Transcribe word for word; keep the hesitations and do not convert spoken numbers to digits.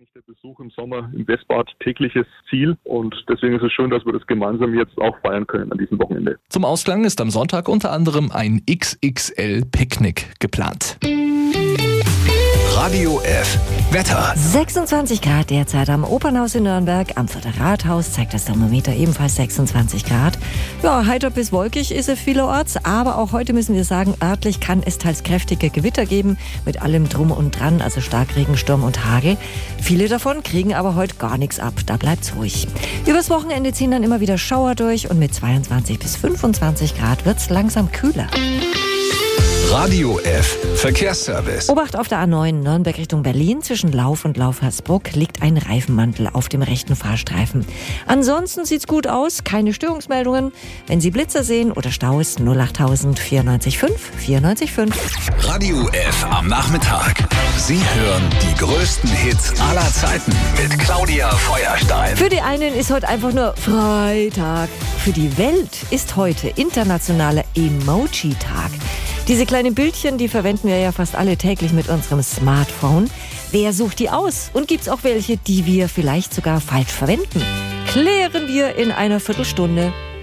eigentlich der Besuch im Sommer im Westbad tägliches Ziel und deswegen ist es schön, dass wir das gemeinsam jetzt auch feiern können an diesem Wochenende. Zum Ausklang ist am Sonntag unter anderem ein X X L-Picknick geplant. Radio F Wetter. sechsundzwanzig Grad derzeit am Opernhaus in Nürnberg. Am Fürther Rathaus zeigt das Thermometer ebenfalls sechsundzwanzig Grad. Ja, heiter bis wolkig ist es vielerorts, aber auch heute müssen wir sagen, örtlich kann es teils kräftige Gewitter geben, mit allem Drum und Dran, also Starkregen, Sturm und Hagel. Viele davon kriegen aber heute gar nichts ab, da bleibt's ruhig. Übers Wochenende ziehen dann immer wieder Schauer durch und mit zweiundzwanzig bis fünfundzwanzig Grad wird's langsam kühler. Radio F Verkehrsservice. Obacht auf der A neun Nürnberg Richtung Berlin. Zwischen Lauf und Laufhersbruck liegt ein Reifenmantel auf dem rechten Fahrstreifen. Ansonsten sieht's gut aus, keine Störungsmeldungen. Wenn Sie Blitzer sehen oder Staus, null achttausend vierundneunzig fünf vierundneunzig fünf. Radio F am Nachmittag. Sie hören die größten Hits aller Zeiten mit Claudia Feuerstein. Für die einen ist heute einfach nur Freitag. Für die Welt ist heute internationaler Emoji-Tag. Diese kleinen Bildchen, die verwenden wir ja fast alle täglich mit unserem Smartphone. Wer sucht die aus? Und gibt's auch welche, die wir vielleicht sogar falsch verwenden? Klären wir in einer Viertelstunde.